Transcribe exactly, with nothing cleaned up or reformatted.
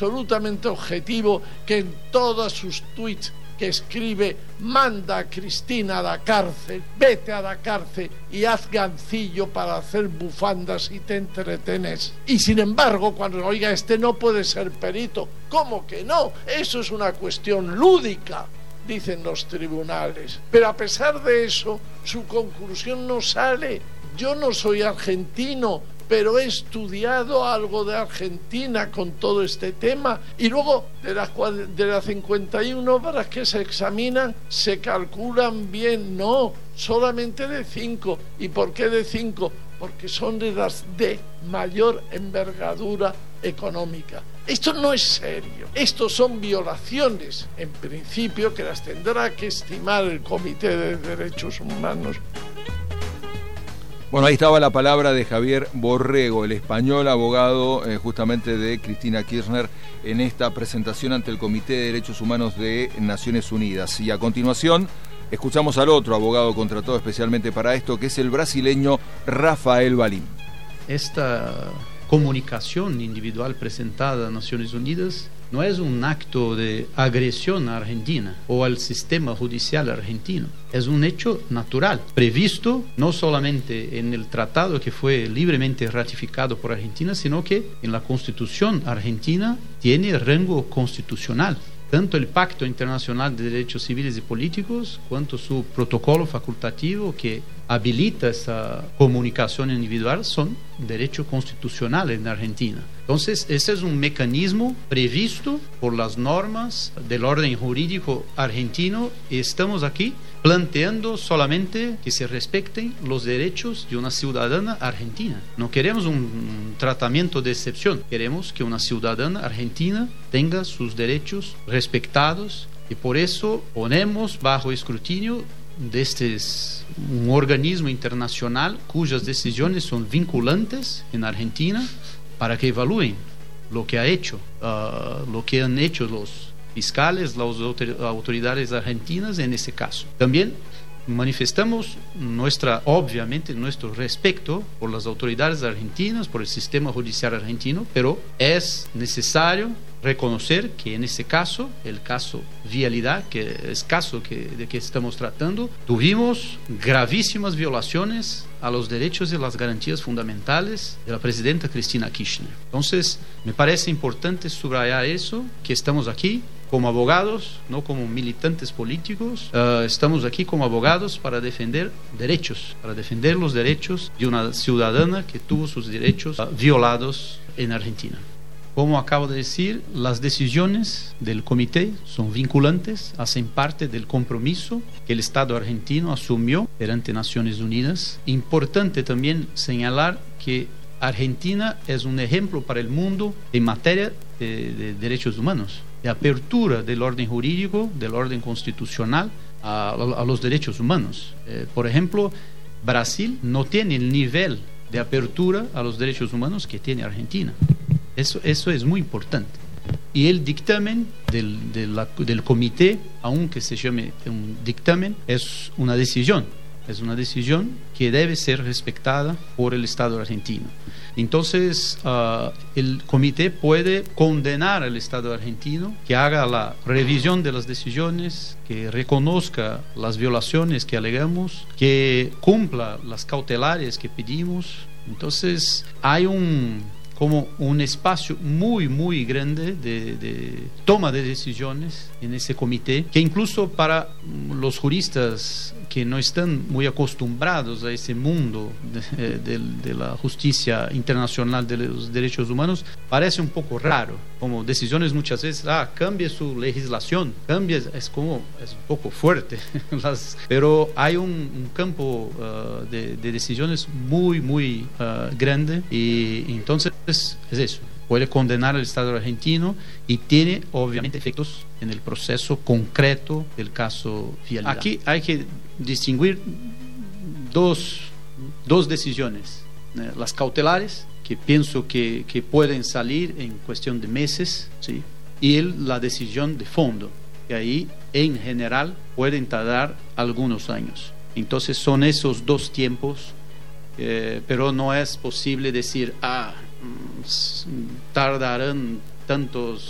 absolutamente objetivo, que en todos sus tweets que escribe manda a Cristina a la cárcel, vete a la cárcel y haz gancillo para hacer bufandas y te entretenes. Y sin embargo, cuando oiga, este no puede ser perito, ¿cómo que no? Eso es una cuestión lúdica, dicen los tribunales. Pero a pesar de eso, su conclusión no sale. Yo no soy argentino, pero he estudiado algo de Argentina con todo este tema. Y luego, de las, de las cincuenta y una obras que se examinan, se calculan bien. No, solamente de cinco. ¿Y por qué de cinco? Porque son de las de mayor envergadura económica. Esto no es serio. Estos son violaciones, en principio, que las tendrá que estimar el Comité de Derechos Humanos. Bueno, ahí estaba la palabra de Javier Borrego, el español abogado eh, justamente de Cristina Kirchner, en esta presentación ante el Comité de Derechos Humanos de Naciones Unidas. Y a continuación escuchamos al otro abogado contratado especialmente para esto, que es el brasileño Rafael Valim. Esta comunicación individual presentada a Naciones Unidas no es un acto de agresión a Argentina o al sistema judicial argentino. Es un hecho natural, previsto no solamente en el tratado que fue libremente ratificado por Argentina, sino que en la Constitución argentina tiene rango constitucional. Tanto el Pacto Internacional de Derechos Civiles y Políticos, cuanto su protocolo facultativo que habilita esa comunicación individual son derechos constitucionales en Argentina. Entonces, ese es un mecanismo previsto por las normas del orden jurídico argentino y estamos aquí planteando solamente que se respeten los derechos de una ciudadana argentina. No queremos un tratamiento de excepción, queremos que una ciudadana argentina tenga sus derechos respetados y por eso ponemos bajo escrutinio de este un organismo internacional cuyas decisiones son vinculantes en Argentina para que evalúen lo que ha hecho, uh, lo que han hecho los fiscales, las autoridades argentinas en ese caso. También manifestamos nuestra, obviamente, nuestro respeto por las autoridades argentinas, por el sistema judicial argentino, pero es necesario reconocer que en ese caso, el caso Vialidad, que es caso que, de que estamos tratando, tuvimos gravísimas violaciones a los derechos y las garantías fundamentales de la presidenta Cristina Kirchner. Entonces, me parece importante subrayar eso, que estamos aquí como abogados, no como militantes políticos, uh, estamos aquí como abogados para defender derechos, para defender los derechos de una ciudadana que tuvo sus derechos uh, violados en Argentina. Como acabo de decir, las decisiones del comité son vinculantes, hacen parte del compromiso que el Estado argentino asumió ante Naciones Unidas. Importante también señalar que Argentina es un ejemplo para el mundo en materia de, de derechos humanos, de apertura del orden jurídico, del orden constitucional a, a los derechos humanos. Eh, por ejemplo, Brasil no tiene el nivel de apertura a los derechos humanos que tiene Argentina. Eso, eso es muy importante. Y el dictamen del, de la, del comité, aunque se llame un dictamen, es una decisión. Es una decisión que debe ser respetada por el Estado argentino. Entonces, uh, el comité puede condenar al Estado argentino que haga la revisión de las decisiones, que reconozca las violaciones que alegamos, que cumpla las cautelares que pedimos. Entonces, hay un... como un espacio muy, muy grande de, de toma de decisiones en ese comité, que incluso para los juristas que no están muy acostumbrados a ese mundo de, de, de la justicia internacional de los derechos humanos, parece un poco raro, como decisiones muchas veces, ah, cambia su legislación, cambia, es como, es un poco fuerte, Las, pero hay un, un campo uh, de, de decisiones muy, muy uh, grande y entonces es eso, puede condenar al Estado argentino y tiene obviamente efectos en el proceso concreto del caso Vialidad. Aquí hay que distinguir dos, dos decisiones, eh, las cautelares, que pienso que, que pueden salir en cuestión de meses, ¿sí? Y el, la decisión de fondo, que ahí en general pueden tardar algunos años. Entonces son esos dos tiempos, eh, pero no es posible decir, ah, tardarán tantos